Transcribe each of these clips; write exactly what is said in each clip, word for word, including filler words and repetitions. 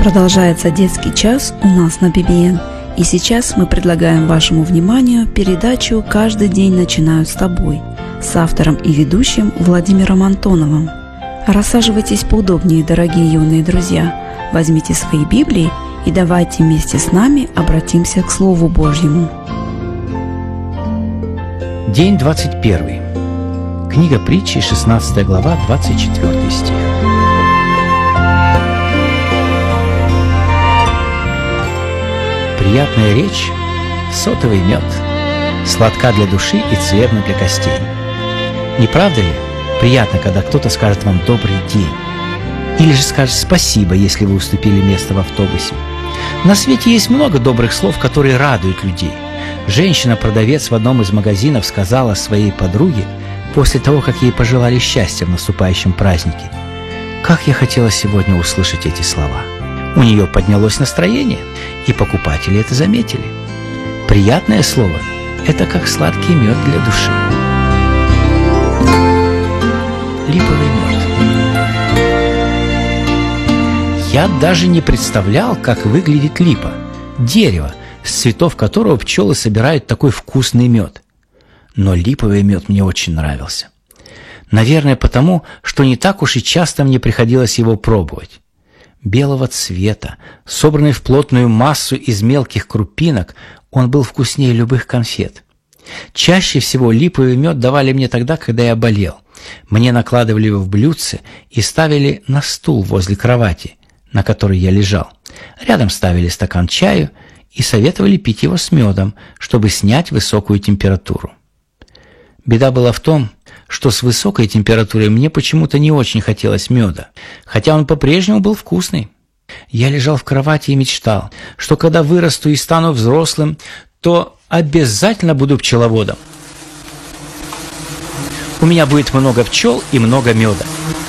Продолжается детский час у нас на би би эн. И сейчас мы предлагаем вашему вниманию передачу «Каждый день начинаю с тобой» с автором и ведущим Владимиром Антоновым. Рассаживайтесь поудобнее, дорогие юные друзья. Возьмите свои Библии и давайте вместе с нами обратимся к Слову Божьему. День двадцать первый. Книга Притчи, шестнадцатая глава, двадцать четвёртый стих. Приятная речь – сотовый мед, сладка для души и целебна для костей. Не правда ли приятно, когда кто-то скажет вам «добрый день» или же скажет «спасибо», если вы уступили место в автобусе? На свете есть много добрых слов, которые радуют людей. Женщина-продавец в одном из магазинов сказала своей подруге после того, как ей пожелали счастья в наступающем празднике: «Как я хотела сегодня услышать эти слова». У нее поднялось настроение, и покупатели это заметили. Приятное слово – это как сладкий мед для души. Липовый мед. Я даже не представлял, как выглядит липа – дерево, с цветов которого пчелы собирают такой вкусный мед. Но липовый мед мне очень нравился. Наверное, потому, что не так уж и часто мне приходилось его пробовать. Белого цвета, собранный в плотную массу из мелких крупинок, он был вкуснее любых конфет. Чаще всего липовый мед давали мне тогда, когда я болел. Мне накладывали его в блюдце и ставили на стул возле кровати, на которой я лежал. Рядом ставили стакан чаю и советовали пить его с медом, чтобы снять высокую температуру. Беда была в том, что с высокой температурой мне почему-то не очень хотелось меда, хотя он по-прежнему был вкусный. Я лежал в кровати и мечтал, что когда вырасту и стану взрослым, то обязательно буду пчеловодом. У меня будет много пчел и много меда.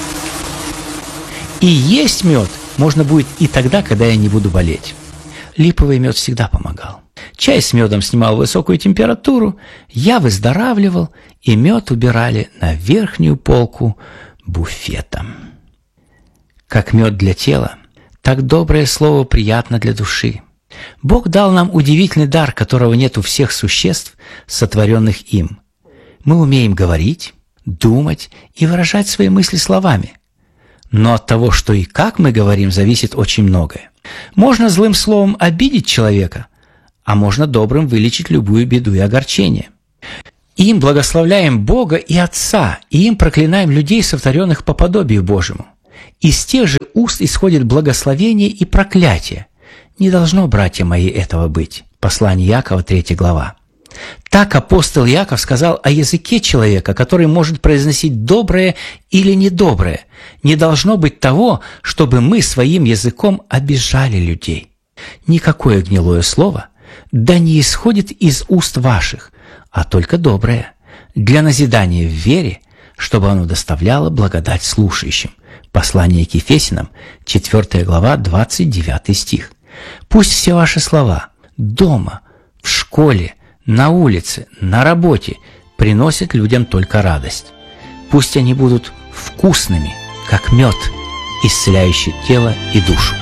И есть мед можно будет и тогда, когда я не буду болеть. Липовый мед всегда помогал. Чай с медом снимал высокую температуру, я выздоравливал, и мед убирали на верхнюю полку буфета. Как мед для тела, так доброе слово приятно для души. Бог дал нам удивительный дар, которого нет у всех существ, сотворенных им. Мы умеем говорить, думать и выражать свои мысли словами. Но от того, что и как мы говорим, зависит очень многое. Можно злым словом обидеть человека, а можно добрым вылечить любую беду и огорчение. Им благословляем Бога и Отца, и им проклинаем людей, сотворенных по подобию Божьему. Из тех же уст исходит благословение и проклятие. Не должно, братья мои, этого быть. Послание Иакова, третья глава. Так апостол Иаков сказал о языке человека, который может произносить доброе или недоброе. Не должно быть того, чтобы мы своим языком обижали людей. Никакое гнилое слово да не исходит из уст ваших, а только доброе, для назидания в вере, чтобы оно доставляло благодать слушающим. Послание к Ефесянам, четвёртая глава, двадцать девятый стих. Пусть все ваши слова дома, в школе, на улице, на работе приносят людям только радость. Пусть они будут вкусными, как мед, исцеляющий тело и душу.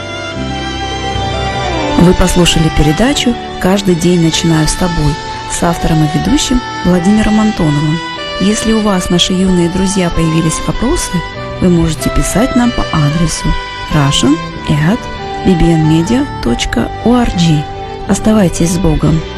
Вы послушали передачу «Каждый день начинаю с тобой» с автором и ведущим Владимиром Антоновым. Если у вас, наши юные друзья, появились вопросы, вы можете писать нам по адресу russian at би би эн медиа точка орг. Оставайтесь с Богом!